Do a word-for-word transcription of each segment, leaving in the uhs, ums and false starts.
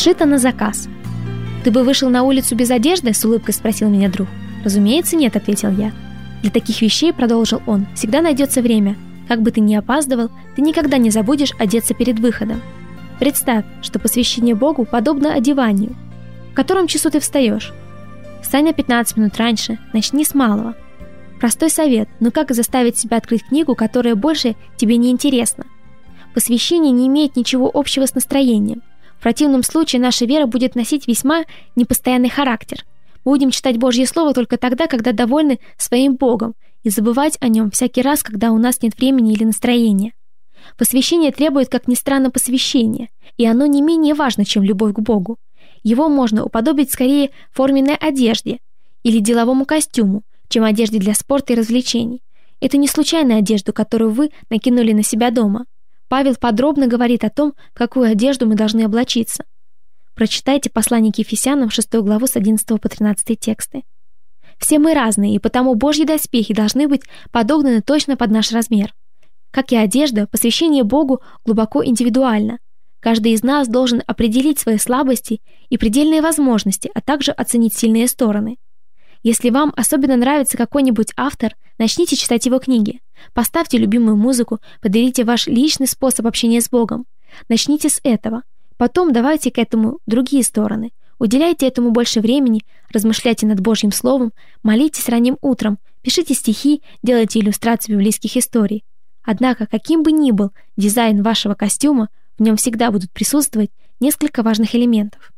Сшито на заказ. «Ты бы вышел на улицу без одежды?» — с улыбкой спросил меня друг. «Разумеется, нет», — ответил я. «Для таких вещей, — продолжил он, — всегда найдется время. Как бы ты ни опаздывал, ты никогда не забудешь одеться перед выходом. Представь, что посвящение Богу подобно одеванию. В котором часу ты встаешь? Встань на пятнадцать минут раньше, начни с малого. Простой совет, но как заставить себя открыть книгу, которая больше тебе не интересна? Посвящение не имеет ничего общего с настроением. В противном случае наша вера будет носить весьма непостоянный характер. Мы будем читать Божье Слово только тогда, когда довольны своим Богом, и забывать о нем всякий раз, когда у нас нет времени или настроения. Посвящение требует, как ни странно, посвящения, и оно не менее важно, чем любовь к Богу. Его можно уподобить скорее форменной одежде или деловому костюму, чем одежде для спорта и развлечений. Это не случайная одежда, которую вы накинули на себя дома. Павел подробно говорит о том, в какую одежду мы должны облачиться. Прочитайте послание к Ефесянам, шестую главу, с одиннадцатого по тринадцатый тексты. Все мы разные, и потому Божьи доспехи должны быть подогнаны точно под наш размер. Как и одежда, посвящение Богу глубоко индивидуально. Каждый из нас должен определить свои слабости и предельные возможности, а также оценить сильные стороны. Если вам особенно нравится какой-нибудь автор, начните читать его книги. Поставьте любимую музыку, подберите ваш личный способ общения с Богом. Начните с этого. Потом давайте к этому другие стороны. Уделяйте этому больше времени, размышляйте над Божьим Словом, молитесь ранним утром, пишите стихи, делайте иллюстрации библейских историй. Однако, каким бы ни был дизайн вашего костюма, в нем всегда будут присутствовать несколько важных элементов.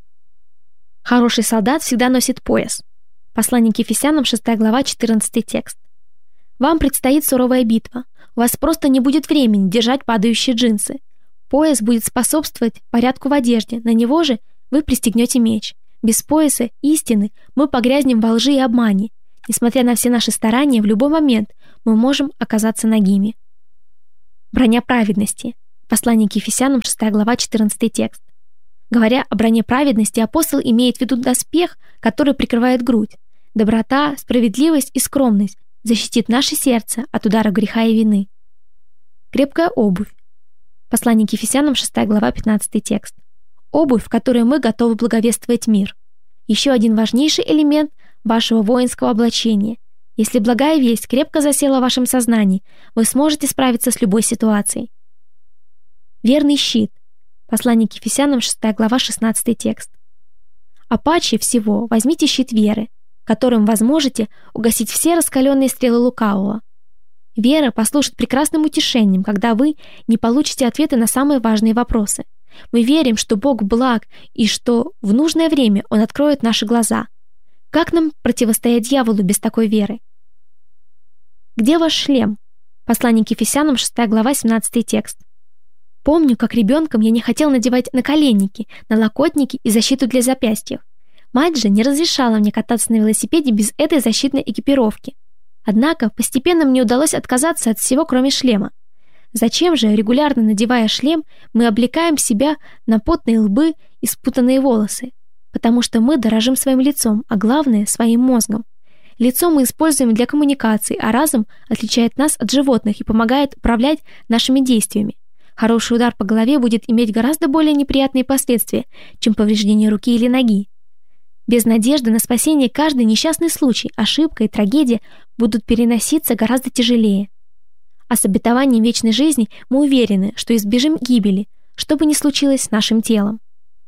Хороший солдат всегда носит пояс. Послание к Ефесянам, шестая глава, четырнадцатый текст. Вам предстоит суровая битва. У вас просто не будет времени держать падающие джинсы. Пояс будет способствовать порядку в одежде, на него же вы пристегнете меч. Без пояса истины мы погрязнем во лжи и обмане. Несмотря на все наши старания, в любой момент мы можем оказаться нагими. Броня праведности. Послание к Ефесянам, шестая глава, четырнадцатый текст. Говоря о броне праведности, апостол имеет в виду доспех, который прикрывает грудь. Доброта, справедливость и скромность защитит наше сердце от удара греха и вины. Крепкая обувь. Послание к Ефесянам, шестая глава, пятнадцатый текст. Обувь, в которой мы готовы благовествовать мир. Еще один важнейший элемент вашего воинского облачения. Если благая весть крепко засела в вашем сознании, вы сможете справиться с любой ситуацией. Верный щит. Послание к Ефесянам, шестая глава, шестнадцатый текст. А паче всего возьмите щит веры, которым вы сможете угасить все раскаленные стрелы лукавого. Вера послужит прекрасным утешением, когда вы не получите ответы на самые важные вопросы. Мы верим, что Бог благ и что в нужное время Он откроет наши глаза. Как нам противостоять дьяволу без такой веры? Где ваш шлем? Послание к Ефесянам, шестая глава, семнадцатый текст. Помню, как ребенком я не хотел надевать наколенники, налокотники и защиту для запястьев. Мать же не разрешала мне кататься на велосипеде без этой защитной экипировки. Однако постепенно мне удалось отказаться от всего, кроме шлема. Зачем же, регулярно надевая шлем, мы облекаем себя на потные лбы и спутанные волосы? Потому что мы дорожим своим лицом, а главное – своим мозгом. Лицо мы используем для коммуникации, а разум отличает нас от животных и помогает управлять нашими действиями. Хороший удар по голове будет иметь гораздо более неприятные последствия, чем повреждение руки или ноги. Без надежды на спасение каждый несчастный случай, ошибка и трагедия будут переноситься гораздо тяжелее. А с обетованием вечной жизни мы уверены, что избежим гибели, что бы ни случилось с нашим телом.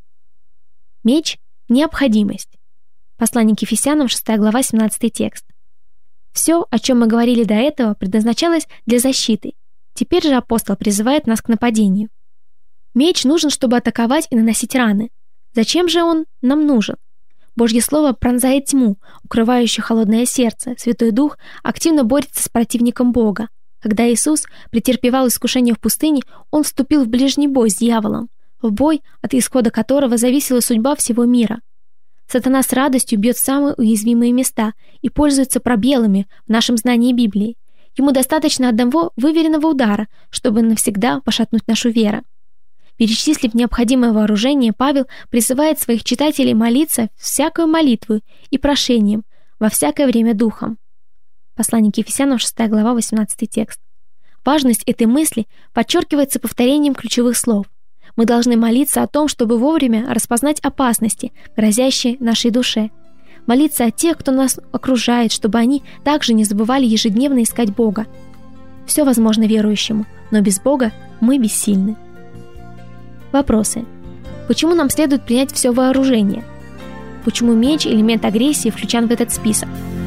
Меч – необходимость. Послание к Ефесянам, шестая глава, семнадцатый текст. Все, о чем мы говорили до этого, предназначалось для защиты. Теперь же апостол призывает нас к нападению. Меч нужен, чтобы атаковать и наносить раны. Зачем же он нам нужен? Божье Слово пронзает тьму, укрывающую холодное сердце. Святой Дух активно борется с противником Бога. Когда Иисус претерпевал искушение в пустыне, Он вступил в ближний бой с дьяволом, в бой, от исхода которого зависела судьба всего мира. Сатана с радостью бьет в самые уязвимые места и пользуется пробелами в нашем знании Библии. Ему достаточно одного выверенного удара, чтобы навсегда пошатнуть нашу веру. Перечислив необходимое вооружение, Павел призывает своих читателей молиться всякую молитву и прошением, во всякое время духом. Послание к Ефесянам, шестая глава, восемнадцатый текст. Важность этой мысли подчеркивается повторением ключевых слов. Мы должны молиться о том, чтобы вовремя распознать опасности, грозящие нашей душе. Молиться о тех, кто нас окружает, чтобы они также не забывали ежедневно искать Бога. Все возможно верующему, но без Бога мы бессильны. Вопросы. Почему нам следует принять все вооружение? Почему меч, элемент агрессии, включен в этот список?